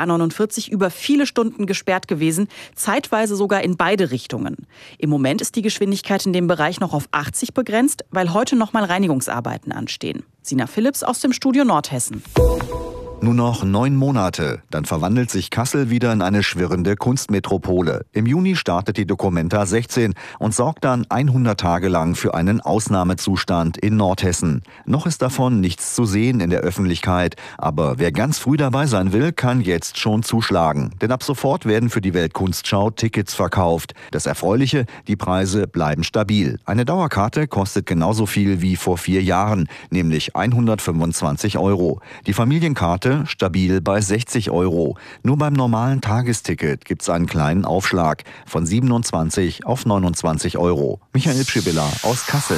A49 über viele Stunden gesperrt gewesen, zeitweise sogar in beide Richtungen. Im Moment ist die Geschwindigkeit in dem Bereich noch auf 80 begrenzt, weil heute nochmal Reinigungsarbeiten anstehen. Sina Philipps aus dem Studio Nordhessen. Nur noch 9 Monate, dann verwandelt sich Kassel wieder in eine schwirrende Kunstmetropole. Im Juni startet die Documenta 16 und sorgt dann 100 Tage lang für einen Ausnahmezustand in Nordhessen. Noch ist davon nichts zu sehen in der Öffentlichkeit, aber wer ganz früh dabei sein will, kann jetzt schon zuschlagen. Denn ab sofort werden für die Weltkunstschau Tickets verkauft. Das Erfreuliche, die Preise bleiben stabil. Eine Dauerkarte kostet genauso viel wie vor 4 Jahren, nämlich 125 €. Die Familienkarte stabil bei 60 €. Nur beim normalen Tagesticket gibt es einen kleinen Aufschlag von 27 auf 29 €. Michael Pschibilla aus Kassel.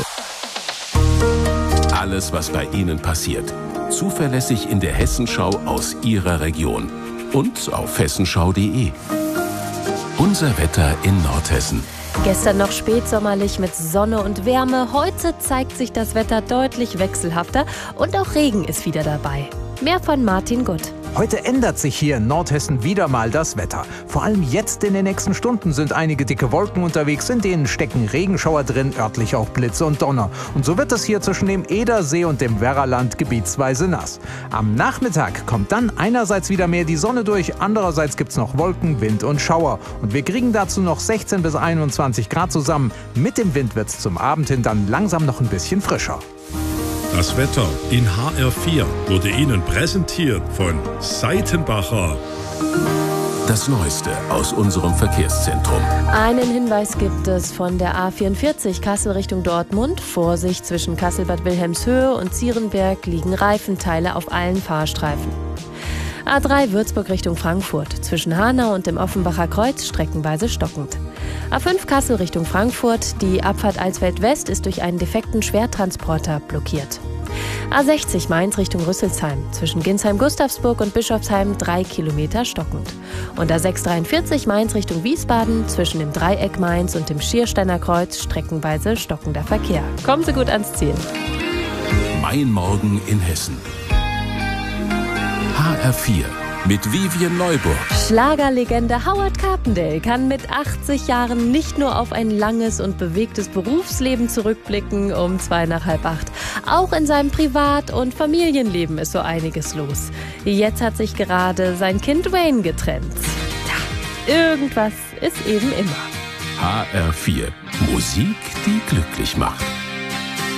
Alles, was bei Ihnen passiert, zuverlässig in der Hessenschau aus Ihrer Region und auf hessenschau.de. Unser Wetter in Nordhessen. Gestern noch spätsommerlich mit Sonne und Wärme. Heute zeigt sich das Wetter deutlich wechselhafter und auch Regen ist wieder dabei. Mehr von Martin Gutt. Heute ändert sich hier in Nordhessen wieder mal das Wetter. Vor allem jetzt in den nächsten Stunden sind einige dicke Wolken unterwegs, in denen stecken Regenschauer drin, örtlich auch Blitze und Donner. Und so wird es hier zwischen dem Edersee und dem Werraland gebietsweise nass. Am Nachmittag kommt dann einerseits wieder mehr die Sonne durch, andererseits gibt's noch Wolken, Wind und Schauer. Und wir kriegen dazu noch 16 bis 21 Grad zusammen. Mit dem Wind wird's zum Abend hin dann langsam noch ein bisschen frischer. Das Wetter in HR4 wurde Ihnen präsentiert von Seitenbacher. Das Neueste aus unserem Verkehrszentrum. Einen Hinweis gibt es von der A44 Kassel Richtung Dortmund. Vorsicht, zwischen Kassel-Bad Wilhelmshöhe und Zierenberg liegen Reifenteile auf allen Fahrstreifen. A3 Würzburg Richtung Frankfurt. Zwischen Hanau und dem Offenbacher Kreuz streckenweise stockend. A5 Kassel Richtung Frankfurt. Die Abfahrt Alsfeld West ist durch einen defekten Schwertransporter blockiert. A60 Mainz Richtung Rüsselsheim. Zwischen Ginsheim-Gustavsburg und Bischofsheim 3 Kilometer stockend. Und A643 Mainz Richtung Wiesbaden. Zwischen dem Dreieck Mainz und dem Schiersteiner Kreuz streckenweise stockender Verkehr. Kommen Sie gut ans Ziel. Mein Morgen in Hessen. HR4 mit Vivian Neuburg. Schlagerlegende Howard Carpendale kann mit 80 Jahren nicht nur auf ein langes und bewegtes Berufsleben zurückblicken um 7:45. Auch in seinem Privat- und Familienleben ist so einiges los. Jetzt hat sich gerade sein Kind Wayne getrennt. Ja, irgendwas ist eben immer. HR4 Musik, die glücklich macht.